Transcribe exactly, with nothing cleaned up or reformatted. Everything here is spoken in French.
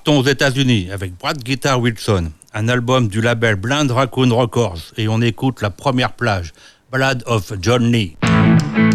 Partons aux États-Unis avec Brad Guitar Wilson, un album du label Blind Raccoon Records, et on écoute la première plage, Ballad of John Lee.